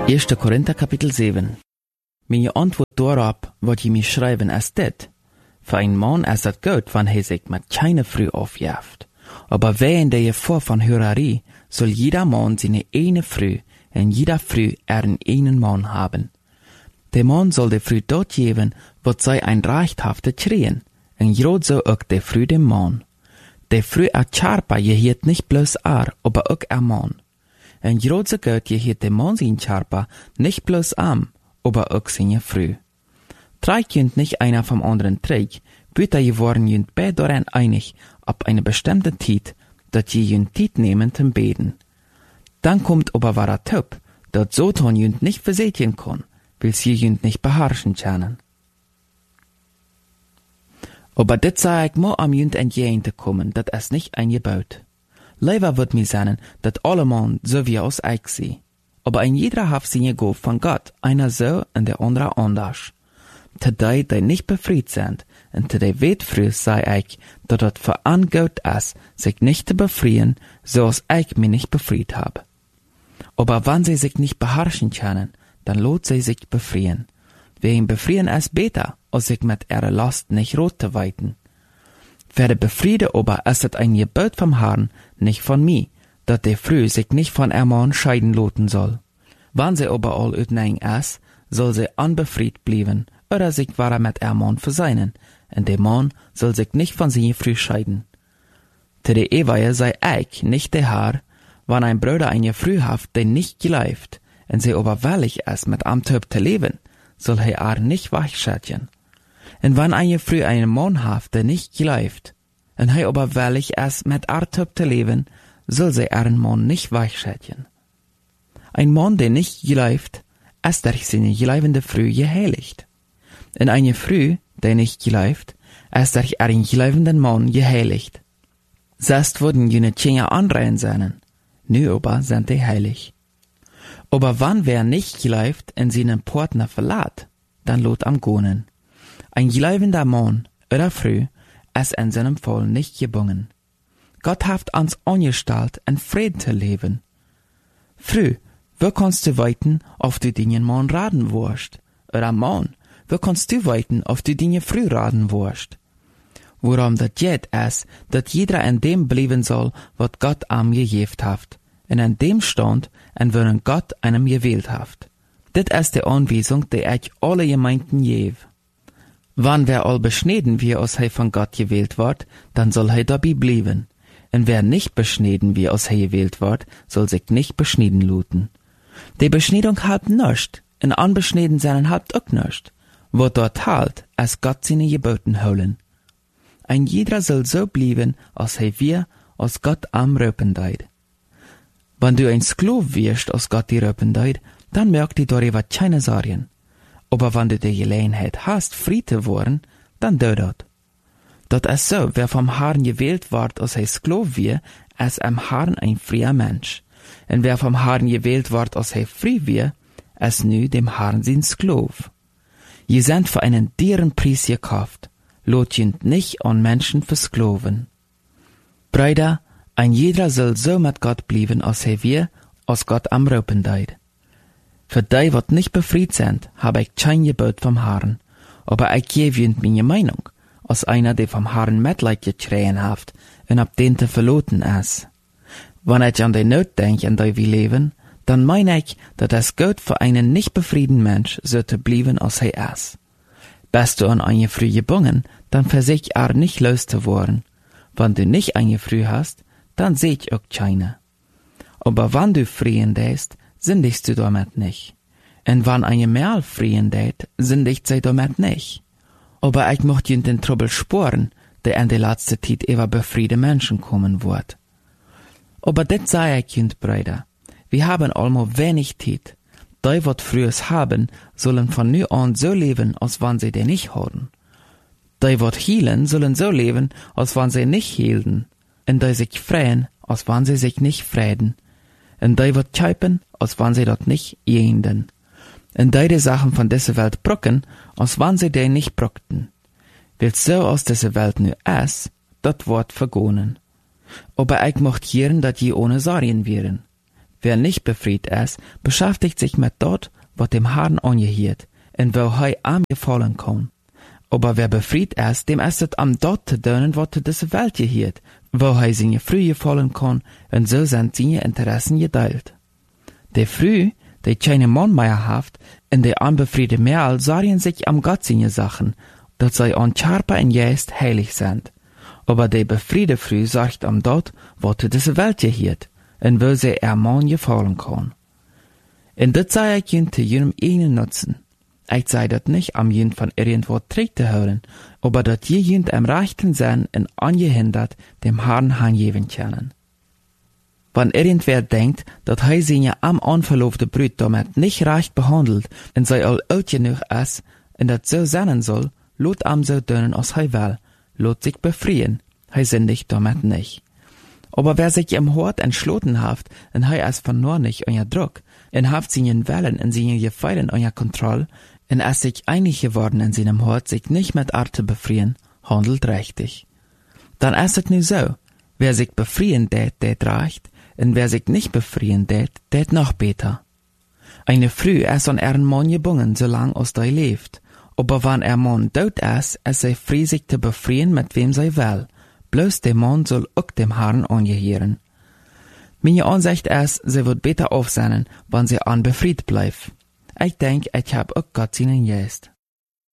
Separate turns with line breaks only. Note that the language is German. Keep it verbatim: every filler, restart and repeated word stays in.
Eerste Korinther kapitel zeven. Mijn antwoord daarop wat je mij schrijven is dit. Voor een man is dat goed, wanneer hij zich met keine vrouw afjaagt. Aber wegen der Gefahr von Hurerei soll jeder Mann seine eine Frau und jeder Frau ihren einen Mann haben. Der Mann soll der Frau dort geben, wat zij ein Recht hafte kriegen, und grad so auch der Frau dem Mann. Der Frau a Charpa gehiet nicht bloß ar, aber auch a Mann. Und grad so gut gehiet der Mann sein Charpa nicht bloß am, aber auch seine Frau. Trägt jünd nicht einer vom anderen trägt, büter geworden jünd beide daran einig, ab eine bestimmte Zeit, dat je jünd Zeit nehmen zum Beten. Dann kommt aber wahrer Typ, dat so ton jünd nicht versätigen kann, will sie jünd nicht beherrschen können. Aber dit sei ich mo am jünd entgegen te kommen, dat es nicht eingebaut. Leider wird mir sagen, dat alle Mann so wie aus ich sie. Aber ein jeder hat seine Gabe von Gott, einer so und der andere anders. Te die, die nicht befreit sind, und te die weet früh sei ich, dat het für an Gott ist, sich nicht zu befreien, so als ich mich nicht befreit habe. Aber wenn sie sich nicht beherrschen können, dann lohnt sie sich befreien. Wegen befreien ist besser, als sich mit ihrer Last nicht rot zu weiten. Für die Befriede aber ist es ein Gebot vom Herrn, nicht von mir, dat der Frau sich nicht von ihrem Mann scheiden loten soll. Wenn sie aber all uitnein ist, soll sie unbefreit bleiben, oder sich wahrer mit ihrem Mann verseinen, und der Mann soll sich nicht von seiner Frau scheiden. Zu der Ehe sei ich, nicht der Herr, wenn ein Bruder eine Frau hat, der nicht geleift, und sie aber willig ist, mit einem Typ zu leben, soll er ihr nicht weichschätzen. Und wenn eine Frau einen Mann hat, der nicht geleift, und er aber willig ist, mit einem Typ zu leben, soll sie ihren Mann nicht weichschätzen. Ein Mann, der nicht geleift, ist durch seine geleivende Frau geheiligt. Und eine Frau, der nicht geleift, ist durch ihren geleivenden Mann geheiligt. Sonst würden jene Tschinge anreihen sein, nu aber sind die heilig. Aber wann wer nicht geleift und seinen Partner verlässt, dann lot am Gonen. Ein geleivender Mann oder Frau ist in seinem Fall nicht gebunden. Gott hat uns angestellt, in Frieden zu leben. Frau, wo kannst du weiten, auf du den Mann raten wirst? Oder Mann, wo kannst du weiten, auf du den Frau raten wirst? Worum das geht, ist, dass jeder in dem bleiben soll, was Gott ihm gegeben hat, und in dem Stand, in welchem Gott einem gewählt hat. Das ist die Anweisung, die ich alle Gemeinden gebe. Wenn wer all beschneden wie aus er von Gott gewählt wird, dann soll er dabei bleiben. Und wer nicht beschneden wie aus er gewählt wird, soll sich nicht beschneden luten. Die Beschneidung halt nischt, und unbeschneden sein halt auch nischt. Wo dort halt, als Gott seine Geboten holen. Ein jeder soll so bleiben, als er wir, als Gott am Röpen deit. Wenn du ein Sklav wirst, als Gott die Röpen deit, dann merkt die darüber keine Sorgen. Aber wenn du die Gelegenheit hast, frei zu werden, dann do dat. Dat ist so, wer vom Herrn gewählt wird, als er Sklav wird, ist am Herrn ein freier Mensch. Und wer vom Herrn gewählt wird, als er frei wird, ist nu dem Herrn sein Sklav. Je sind für einen dearen Preis gekauft, lot jünd nicht an Menschen versklaven. Brüder, ein jeder soll so mit Gott bleiben, als er wir, als Gott am Röpen deit. Für die, wat nicht befreit sind, habe ich kein Gebot vom Herrn, aber ich gebe jünd meine Meinung, als einer, der vom Herrn Mitleid gekriegen hat, und ab den te verloten ist. Wenn ich an die Not denk, in der wir leben, dann meine ich, dass es gut für einen nicht befriedenen Mensch so zu bleiben, als er ist. Bist du an eine Frau gebunden, dann versich er nicht loszuwerden. Wenn du nicht eine Frau hast, dann seht auch keine. Aber wenn du freien däst, sündigst du damit nicht. Und wenn eine Mähl freien dät, sündigt sie damit nicht. Aber ich möchte in den Trouble sporen, der in der letzten Zeit über befriede Menschen kommen wird. Aber das sei ich, Kind, Brüder. Wir haben allmo wenig Zeit. Die, wat frühes haben, sollen von nu an so leben, als wenn sie den nicht haben. Die, wat hielen, sollen so leben, als wenn sie nicht hielten. Und die sich freien, als wenn sie sich nicht freiden. Und die, wat tscheipen, als wenn sie dort nicht jehenden. Und die, die Sachen von dieser Welt brocken, als wenn sie den nicht brockten. Weil so aus dieser Welt nu ist, dat wird vergonen. Aber ich mocht hören, dat je ohne Sorgen wären. Wer nicht befried ist, beschäftigt sich mit dort, was dem Herrn angehiert, und wo er am gefallen kann. Aber wer befried ist, dem ist es am dort zu tun, was diese Welt gehiert, wo er seine Frühe gefallen kann, und so sind seine Interessen geteilt. Die Früh, die keine Mann mehr haft, und die unbefriedete Merl sorgen sich am Gott seine Sachen, dass sie an Charpa und Geist heilig sind. Aber die befriede Früh sorgt am dort, was zu diese Welt gehiert, und wo sie ihr Mann gefallen kann. Und das sei ich ihnen zu jenem einen Nutzen. Ich sei das nicht, am jeden von irgendwo trägt zu hören, aber dass je jemand im rechten Sinn und ungehindert dem Herrn hingeben können. Wenn irgendwer denkt, dass er seine am unverlobte Brut damit nicht recht behandelt und sei all alt genug ist und das so sein soll, lot am so tun, als er will, lot sich befreien, er sündigt damit nicht. Aber wer sich im Hort entschlossen haft, und er ist von nur nicht unter Druck, und haft seinen Willen und seine Gefallen unter Kontrolle, und ist sich einig geworden in seinem Hort, sich nicht mit Art zu befreien, handelt richtig. Dann ist es nur so, wer sich befreien tät, tät recht, und wer sich nicht befreien tät, tät noch besser. Eine Früh ist an ihren Mann gebunden, solang als er lebt, aber wenn ihr Mann tot ist, ist sie frei, sich zu befreien, mit wem sie will. Bloß der Mann soll auch dem Herrn angehören. Meine Ansicht ist, sie wird besser aufsehen, wenn sie unbefreit bleibt. Ich denke, ich hab auch Gott seinen Geist.